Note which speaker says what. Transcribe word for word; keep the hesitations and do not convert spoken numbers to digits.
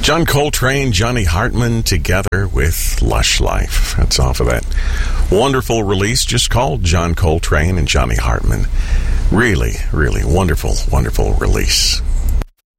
Speaker 1: John Coltrane, Johnny Hartman together with Lush Life. That's off of that wonderful release just called John Coltrane and Johnny Hartman. Really, really wonderful, wonderful release.